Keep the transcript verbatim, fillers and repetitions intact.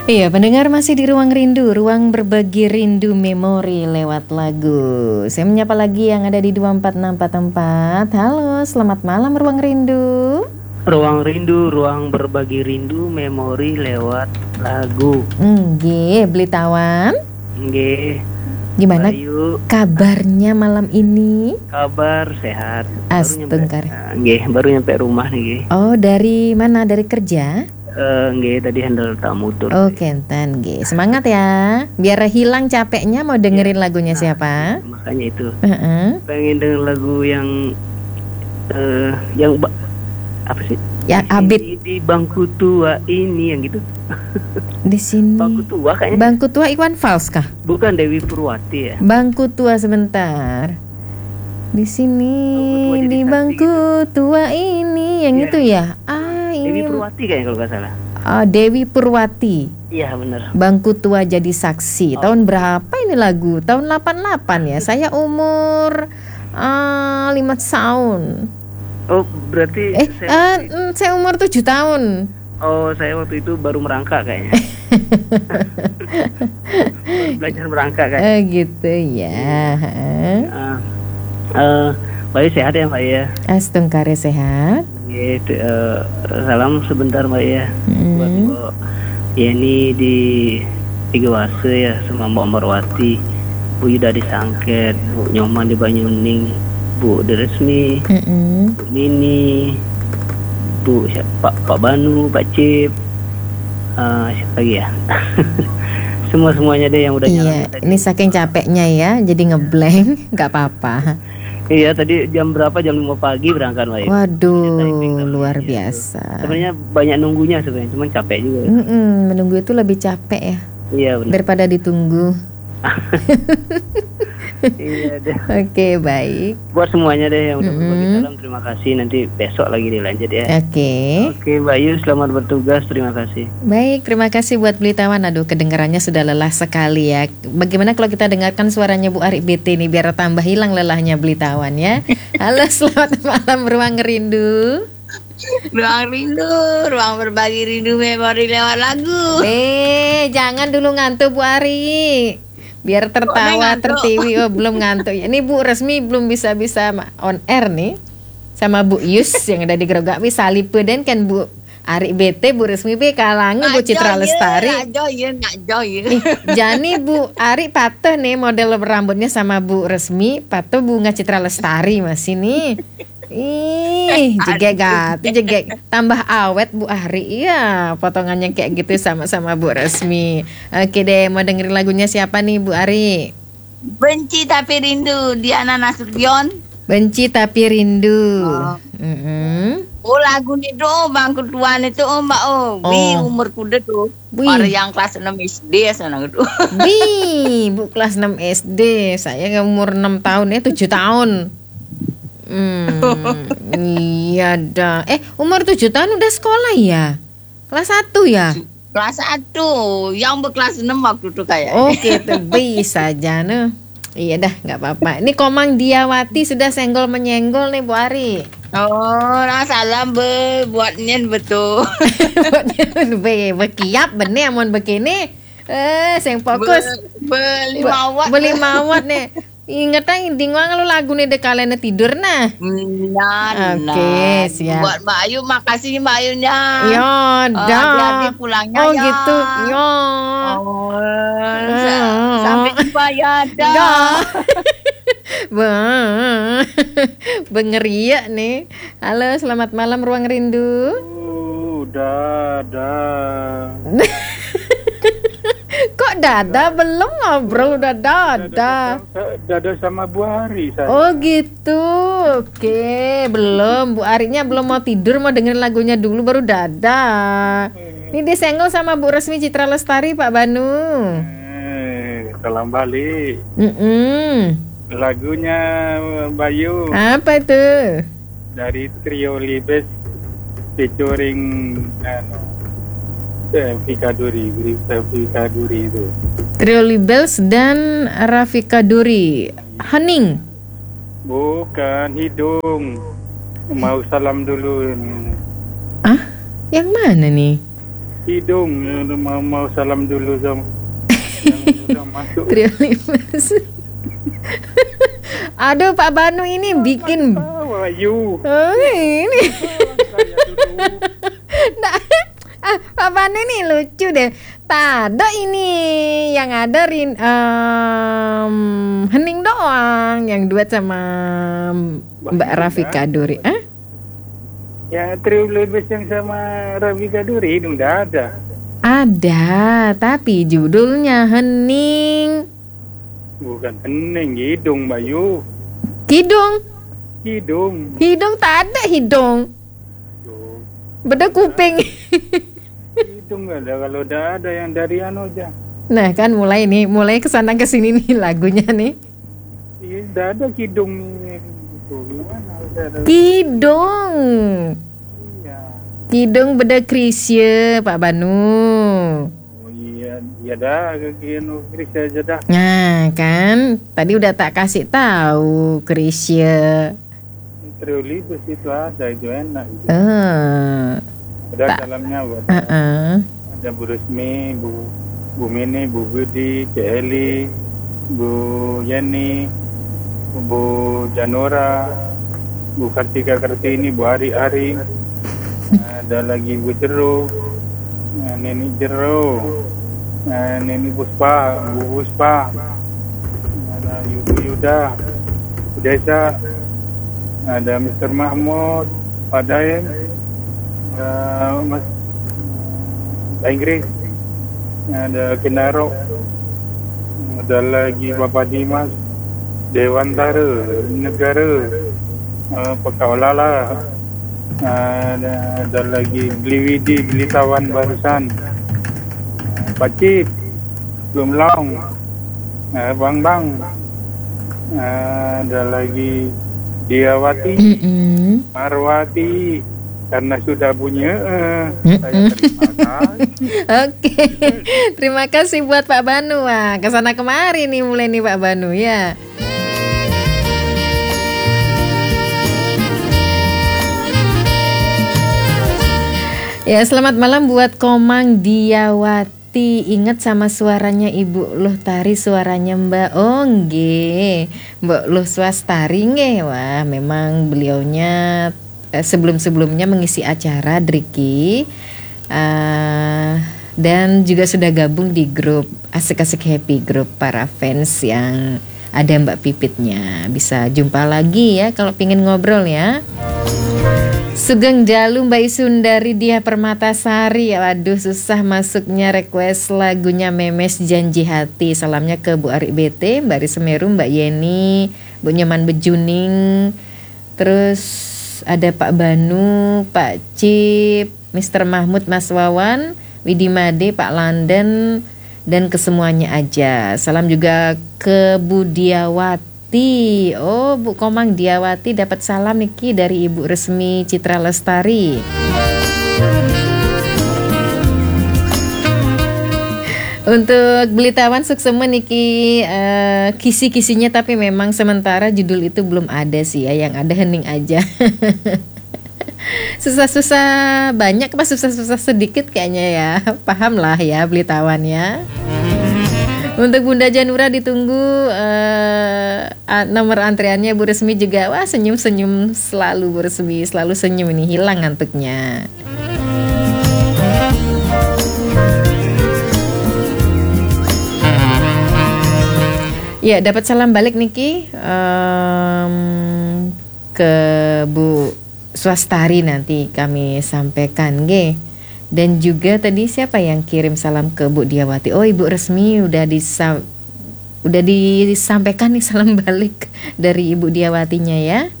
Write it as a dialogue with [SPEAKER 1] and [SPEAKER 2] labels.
[SPEAKER 1] Iya, pendengar masih di Ruang Rindu, ruang berbagi rindu memori lewat lagu. Saya menyapa lagi yang ada di dua empat enam empat empat. Halo, selamat malam Ruang Rindu.
[SPEAKER 2] Ruang Rindu, ruang berbagi rindu memori lewat lagu.
[SPEAKER 1] Nggih, Blitawan.
[SPEAKER 2] Nggih.
[SPEAKER 1] Gimana
[SPEAKER 2] Bayu,
[SPEAKER 1] kabarnya malam ini?
[SPEAKER 2] kabar sehat.
[SPEAKER 1] Astungkar.
[SPEAKER 2] Nggih, baru nyampe rumah nih, nggih.
[SPEAKER 1] Oh, dari mana? Dari kerja?
[SPEAKER 2] Eh, nggih, tadi handle tamu tur.
[SPEAKER 1] Oh, kenten, nggih. Semangat ya. Biar hilang capeknya mau dengerin lagunya
[SPEAKER 2] Nah,
[SPEAKER 1] siapa?
[SPEAKER 2] Makanya itu.
[SPEAKER 1] Heeh.
[SPEAKER 2] Pengen denger lagu yang eh yang ba- apa sih?
[SPEAKER 1] Ya,
[SPEAKER 2] Di
[SPEAKER 1] Abid.
[SPEAKER 2] sini, di bangku tua ini yang gitu.
[SPEAKER 1] Di sini.
[SPEAKER 2] Bangku tua kayaknya.
[SPEAKER 1] Bangku tua Iwan Fals kah?
[SPEAKER 2] Bukan Dewi Purwati ya.
[SPEAKER 1] Bangku tua sebentar. Di sini
[SPEAKER 2] Bangku tua jadi
[SPEAKER 1] di
[SPEAKER 2] saksi
[SPEAKER 1] bangku tua ini yang
[SPEAKER 2] Iya.
[SPEAKER 1] itu ya. Ah,
[SPEAKER 2] Dewi
[SPEAKER 1] ini
[SPEAKER 2] Purwati kayaknya kalau nggak salah.
[SPEAKER 1] ah, Dewi Purwati.
[SPEAKER 2] Iya, benar.
[SPEAKER 1] Bangku tua jadi saksi. Tahun berapa ini lagu? Tahun delapan puluh delapan ya. Saya umur ah, lima tahun.
[SPEAKER 2] Oh, berarti
[SPEAKER 1] Eh,
[SPEAKER 2] saya
[SPEAKER 1] ah,
[SPEAKER 2] waktu-
[SPEAKER 1] mm, saya umur tujuh tahun.
[SPEAKER 2] Oh, saya waktu itu baru merangkak kayaknya. Baru belajar merangkak kayaknya.
[SPEAKER 1] Eh, gitu ya.
[SPEAKER 2] Ah, eh, Bayu sehat ya, Mbak ya.
[SPEAKER 1] Astungkare sehat.
[SPEAKER 2] Gitu, eh, salam sebentar, Mbak ya. Buat
[SPEAKER 1] Hmm.
[SPEAKER 2] Mbak Yeni di Tiga Wase ya, sama Mbak Marwati, Bu Yuda di Sangket, Bu Nyoman di Banyuning, Bu Deresmi,
[SPEAKER 1] Mm-mm.
[SPEAKER 2] Bu Mini, Bu siapa, Pak Pak Banu, Pak Cip, eh, siapa lagi ya? Semua semuanya deh yang udah
[SPEAKER 1] Iya,
[SPEAKER 2] nyalain tadi.
[SPEAKER 1] ini saking capeknya ya, jadi ngeblank, nggak apa-apa.
[SPEAKER 2] Iya, tadi jam berapa? Jam lima pagi berangkat, Mbak.
[SPEAKER 1] Waduh, luar biasa.
[SPEAKER 2] Sebenarnya banyak nunggunya sebenarnya, cuman capek juga.
[SPEAKER 1] Mm-mm, menunggu itu lebih capek ya
[SPEAKER 2] Iya, benar.
[SPEAKER 1] daripada ditunggu.
[SPEAKER 2] Iya deh.
[SPEAKER 1] Oke, baik.
[SPEAKER 2] Buat semuanya deh yang udah berbagi
[SPEAKER 1] Mm-mm.
[SPEAKER 2] salam, terima kasih. Nanti besok lagi dilanjut ya.
[SPEAKER 1] Oke,
[SPEAKER 2] Oke, Bayu, selamat bertugas. Terima kasih.
[SPEAKER 1] baik. Terima kasih buat Blitawan. Aduh, kedengarannya sudah lelah sekali ya. Bagaimana kalau kita dengarkan suaranya Bu Ari B T nih biar tambah hilang lelahnya Blitawan ya. Halo, selamat malam Ruang Rindu.
[SPEAKER 3] Ruang rindu, ruang berbagi rindu memori lewat lagu.
[SPEAKER 1] Eh, jangan dulu ngantuk Bu Ari. Biar tertawa,
[SPEAKER 3] ngantuk?
[SPEAKER 1] tertiwi. Oh, belum ngantuk ya. Ini Bu resmi belum bisa-bisa ma- on air nih. Sama Bu Yus yang ada di Gerogak wi salipeden kan Bu Ari B T, Bu resmi B kalangan Bu Citra Lestari.
[SPEAKER 3] Nak joy, nak joy.
[SPEAKER 1] Ih, Jani Bu Ari patuh nih model rambutnya sama Bu resmi, patuh Bunga Citra Lestari masih nih. Ih, jegek gatu, jegek tambah awet Bu Ari. Iya, potongannya kayak gitu sama-sama Bu resmi. Oke deh, mau dengerin lagunya siapa nih Bu Ari?
[SPEAKER 3] Benci tapi rindu, Diana Nasution.
[SPEAKER 1] Benci tapi rindu.
[SPEAKER 3] Oh.
[SPEAKER 1] Mm-mm.
[SPEAKER 3] Oh lagu ni tu, bang ketuaan itu oh mbak oh. Bi
[SPEAKER 1] Oh.
[SPEAKER 3] umur kuda tu.
[SPEAKER 1] Wih.
[SPEAKER 3] Orang yang kelas enam S D sana gitu.
[SPEAKER 1] Bi, Bu kelas enam S D. Saya umur enam tahun, eh tujuh tahun. Hmm, iya dah. Eh, umur tujuh tahun udah sekolah ya? Kelas satu ya?
[SPEAKER 3] Kelas satu, yang berkelas enam waktu itu kayak.
[SPEAKER 1] Oke, tuh bisa aja nih. Iya dah, nggak apa-apa. Ini Komang Diawati sudah senggol menyenggol nih Bu Ari.
[SPEAKER 3] Oh, nah salam be buatnya betul.
[SPEAKER 1] Be, bekiap bener amun begini. Eh, sing fokus.
[SPEAKER 3] Be, beli mawat.
[SPEAKER 1] Beli mawat nih. Ingat aja dingwang lu lagu nih dekalene tidur nah.
[SPEAKER 3] Nah,
[SPEAKER 1] Oke,
[SPEAKER 3] nah.
[SPEAKER 1] siap.
[SPEAKER 3] Buat Mbak Ayu, makasih Mbak Ayunya.
[SPEAKER 1] Yo,
[SPEAKER 3] Oh,
[SPEAKER 1] dah.
[SPEAKER 3] hati-hati pulangnya
[SPEAKER 1] Oh
[SPEAKER 3] ya.
[SPEAKER 1] gitu. Yo.
[SPEAKER 3] Oh, sa- sampai jumpa ya. Dah.
[SPEAKER 1] Dah. Bang. Bengeria nih. Halo, selamat malam Ruang Rindu.
[SPEAKER 4] Udah, dah.
[SPEAKER 1] Kok dada belum ngobrol udah dada.
[SPEAKER 4] Dada sama Bu Ari saya.
[SPEAKER 1] Oh gitu. Oke, belum. Bu Arinya belum mau tidur, mau dengerin lagunya dulu baru dada. Ini disenggol sama Bu Resmi Citra Lestari Pak Banu.
[SPEAKER 4] Eh, salam balik.
[SPEAKER 1] Mm-mm.
[SPEAKER 4] Lagunya Bayu
[SPEAKER 1] Apa itu?
[SPEAKER 4] dari Trio Libes featuring anu eh, Vika Duri, Grita Vika Duri itu.
[SPEAKER 1] Trio Libels dan Rafika Duri. Hening.
[SPEAKER 4] Bukan hidung. Mau salam dulu.
[SPEAKER 1] Ah, yang mana nih?
[SPEAKER 4] Hidung mau mau salam dulu sama yang udah masuk.
[SPEAKER 1] Trio Libes. Aduh Pak Banu ini bikin
[SPEAKER 4] Tawa you.
[SPEAKER 1] oh, ini.
[SPEAKER 4] Saya dulu.
[SPEAKER 1] Nah, ah, Pak Banu ini lucu deh. Tada ini yang ada Rin, um, Hening doang yang duet sama Mbak Rafika Duri. Ah?
[SPEAKER 4] Yang trio Libes yang sama Rafika Duri itu udah ada.
[SPEAKER 1] Ada, tapi judulnya Hening.
[SPEAKER 4] Bukan Hening, hidung Mbak Yu.
[SPEAKER 1] Hidung,
[SPEAKER 4] Hidung.
[SPEAKER 1] hidung tak ada hidung.
[SPEAKER 4] Hidung.
[SPEAKER 1] Beda kuping.
[SPEAKER 4] Hidung nggak ada, kalau udah ada yang dari anu aja.
[SPEAKER 1] Nah kan mulai nih, mulai kesana kesini nih lagunya nih.
[SPEAKER 4] Iya, udah ada hidung nih. Itu gimana? Udah ada.
[SPEAKER 1] Hidung,
[SPEAKER 4] Iya.
[SPEAKER 1] hidung beda Krisye Pak Banu.
[SPEAKER 4] Oh iya, iya dah, kegiatan Kris aja dah.
[SPEAKER 1] Nah kan, tadi udah tak kasih tahu Krisye.
[SPEAKER 4] Trio Libes itu ada, itu enak. Itu.
[SPEAKER 1] Eh,
[SPEAKER 4] Ada
[SPEAKER 1] tak-
[SPEAKER 4] dalamnya, ada,
[SPEAKER 1] uh-uh.
[SPEAKER 4] ada Bu Resmi, Bu Bu Mini, Bu Budi, Cik Eli, Bu Yeni, Bu Janora, Bu Kartika Kartini, Bu Ari Ari, ada lagi Bu Jero, nah, Neni Jero, nah, Neni Puspa, Bu Puspa, ada Yudu Yuda, Bu Desa, ada Mister Mahmud, Pak Daeng, ada Mas Pak Inggris, ada Kinaro, ada lagi Bapak Dimas, Dewantara, Negara, uh, Pekaulala, ada, ada lagi Beli Widi, Beli Tawan barusan, uh, Pak Cip, Gumlong, uh, Bang Bang, uh, ada lagi Diawati,
[SPEAKER 1] Mm-mm.
[SPEAKER 4] Marwati, karena sudah punya, uh,
[SPEAKER 1] Mm-mm.
[SPEAKER 4] saya terima kasih.
[SPEAKER 1] Oke, terima kasih buat Pak Banu. Wah, kesana kemari nih mulai nih Pak Banu ya. Ya, selamat malam buat Komang Diawati. Ingat sama suaranya Ibu Luh Tari, suaranya Mbak Ongge, Mbak Luh Swastari nge. Wah, memang beliaunya eh, sebelum-sebelumnya mengisi acara Driki. Eh, dan juga sudah gabung di grup Asik-Asik Happy, grup para fans yang ada Mbak Pipitnya. Bisa jumpa lagi ya kalau pingin ngobrol ya. Sugeng Jalu Mbak Isundari Dia Permatasari. Waduh, susah masuknya request lagunya Memes Janji Hati. Salamnya ke Bu Ari B T, Mbak Ri Semeru, Mbak Yeni, Bu Nyoman Bejuning. Terus ada Pak Banu, Pak Cip, Mister Mahmud, Mas Wawan, Widi Made, Pak London, dan kesemuanya aja. Salam juga ke Bu Diawati. Oh, Bu Komang Diawati dapat salam niki dari Ibu Resmi Citra Lestari. Untuk Belitawan Suksema niki eh, kisi-kisinya, tapi memang sementara judul itu belum ada sih ya, yang ada Hening aja. Susah-susah banyak apa susah-susah sedikit kayaknya ya. Paham lah ya Belitawan ya. Untuk Bunda Janura ditunggu uh, nomor antriannya Bu Resmi juga. Wah, senyum-senyum selalu Bu Resmi, selalu senyum ini, hilang ngantuknya. Ya, dapat salam balik Niki um, ke Bu Swastari, nanti kami sampaikan nggih. Dan juga tadi siapa yang kirim salam ke Bu Diawati? Oh, Ibu Resmi udah disam udah disampaikan nih salam balik dari Ibu Diawatinya ya.